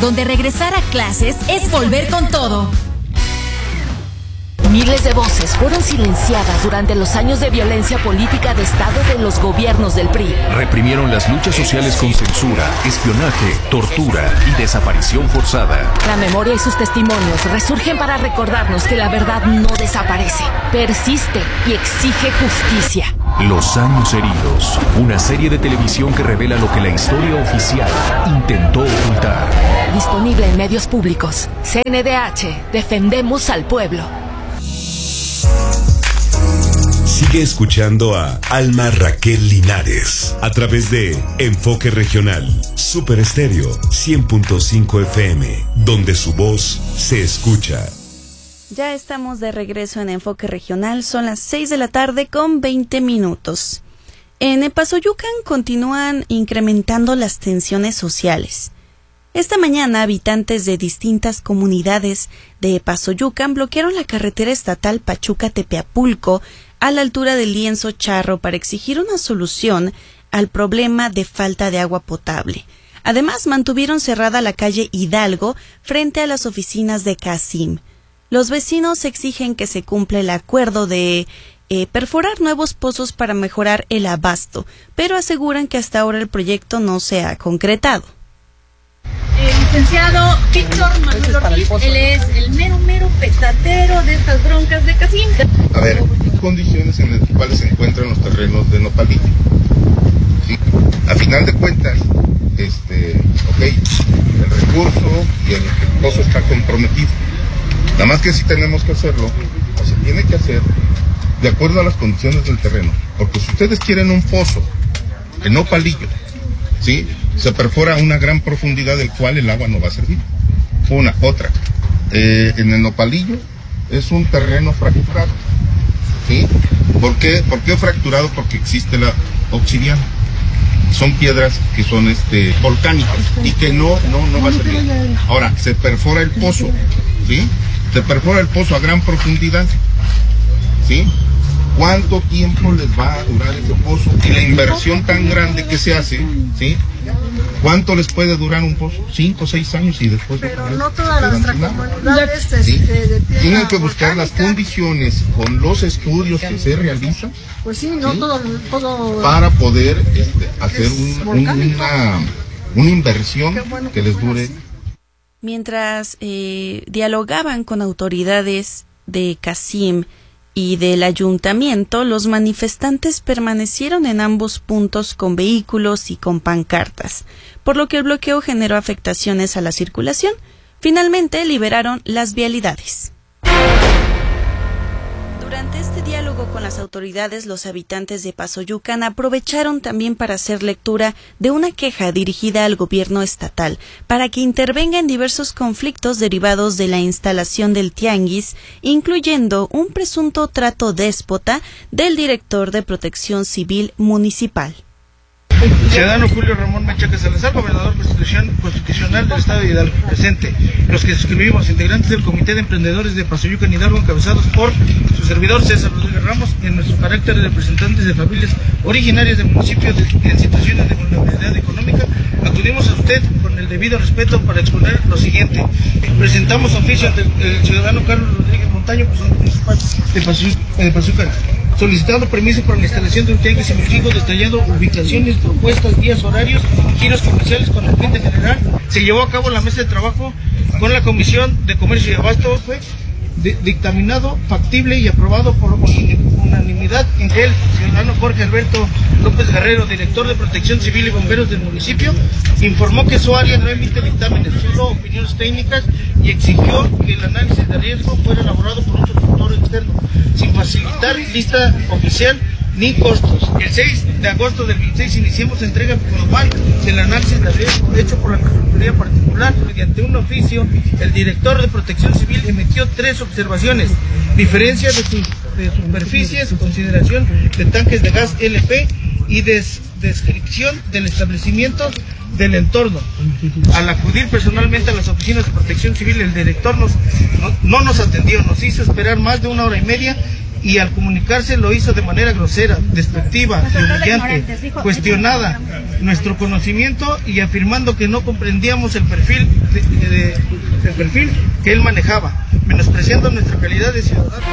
donde regresar a clases es volver con todo. Miles de voces fueron silenciadas durante los años de violencia política de Estado de los gobiernos del PRI. Reprimieron las luchas sociales con censura, espionaje, tortura y desaparición forzada. La memoria y sus testimonios resurgen para recordarnos que la verdad no desaparece, persiste y exige justicia. Los años heridos, una serie de televisión que revela lo que la historia oficial intentó ocultar. Disponible en medios públicos. CNDH, defendemos al pueblo. Sigue escuchando a Alma Raquel Linares a través de Enfoque Regional, Super Estéreo 100.5 FM, donde su voz se escucha. Ya estamos de regreso en Enfoque Regional, son las 6 de la tarde con 20 minutos. En Epazoyucan continúan incrementando las tensiones sociales. Esta mañana, habitantes de distintas comunidades de Epazoyucan bloquearon la carretera estatal Pachuca-Tepeapulco a la altura del Lienzo Charro para exigir una solución al problema de falta de agua potable. Además, mantuvieron cerrada la calle Hidalgo frente a las oficinas de CACIM. Los vecinos exigen que se cumpla el acuerdo de perforar nuevos pozos para mejorar el abasto, pero aseguran que hasta ahora el proyecto no se ha concretado. El licenciado Víctor Manuel Ortiz, él es el mero petatero de estas broncas de CACIM. A ver, condiciones en las cuales se encuentran los terrenos de Nopalillo. ¿Sí? A final de cuentas, el recurso y el pozo está comprometido. Nada más que si tenemos que hacerlo, o se tiene que hacer de acuerdo a las condiciones del terreno. Porque si ustedes quieren un pozo en Nopalillo, ¿sí?, se perfora a una gran profundidad del cual el agua no va a servir. Otra. En el Nopalillo es un terreno fracturado. ¿Sí? ¿Por qué fracturado? Porque existe la obsidiana. Son piedras que son volcánicas y que no va a servir. Ahora, se perfora el pozo. ¿Sí? Se perfora el pozo a gran profundidad. ¿Sí? ¿Cuánto tiempo les va a durar ese pozo? Y la inversión tan grande que se hace, ¿sí? ¿Cuánto les puede durar un pozo? 5 o 6 años y después... Pero no todas las comunidades ¿sí? Tienen que buscar las condiciones con los estudios que se realizan. Pues sí, no, ¿sí?, todo para poder hacer una inversión que les dure. Mientras dialogaban con autoridades de CACIM y del ayuntamiento, los manifestantes permanecieron en ambos puntos con vehículos y con pancartas, por lo que el bloqueo generó afectaciones a la circulación. Finalmente liberaron las vialidades. Durante este diálogo con las autoridades, los habitantes de Epazoyucan aprovecharon también para hacer lectura de una queja dirigida al gobierno estatal para que intervenga en diversos conflictos derivados de la instalación del tianguis, incluyendo un presunto trato déspota del director de Protección Civil Municipal. Ciudadano Julio Ramón Menchaca Salazar, gobernador constitucional del estado de Hidalgo, presente. Los que suscribimos, integrantes del Comité de Emprendedores de Epazoyucan Hidalgo, encabezados por su servidor César Rodríguez Ramos, en nuestro carácter de representantes de familias originarias del municipio en situaciones de vulnerabilidad económica, acudimos a usted con el debido respeto para exponer lo siguiente. Presentamos oficio ante el ciudadano Carlos Rodríguez Montaño, presidente municipal de Epazoyucan, solicitando permiso para la instalación de un tianguis emergido detallado, ubicaciones, propuestas, días, horarios, giros comerciales con el fin de generar. Se llevó a cabo la mesa de trabajo con la Comisión de Comercio y Abasto, fue dictaminado, factible y aprobado por unanimidad en que el ciudadano Jorge Alberto López Guerrero, director de Protección Civil y Bomberos del municipio, informó que su área no emite dictámenes, solo opiniones técnicas, y exigió que el análisis de riesgo fuera elaborado por un consultor externo, sin facilitar lista oficial ni costos. El 6 de agosto del 2016 iniciamos entrega global del análisis de riesgo hecho por la consultoría particular. Mediante un oficio, el director de Protección Civil emitió 3 observaciones: diferencia de superficies, consideración de tanques de gas LP y descripción del establecimiento del entorno. Al acudir personalmente a las oficinas de Protección Civil, el director no nos atendió, nos hizo esperar más de 1 hora y media y al comunicarse lo hizo de manera grosera, despectiva y humillante, cuestionada nuestro conocimiento y afirmando que no comprendíamos el perfil que él manejaba, menospreciando nuestra calidad de ciudadanos.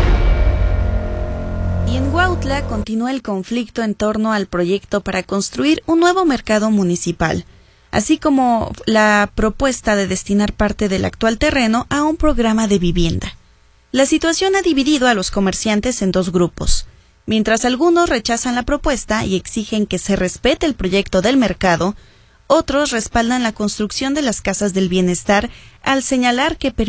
Y en Huautla continúa el conflicto en torno al proyecto para construir un nuevo mercado municipal, así como la propuesta de destinar parte del actual terreno a un programa de vivienda. La situación ha dividido a los comerciantes en dos grupos. Mientras algunos rechazan la propuesta y exigen que se respete el proyecto del mercado, otros respaldan la construcción de las casas del bienestar al señalar que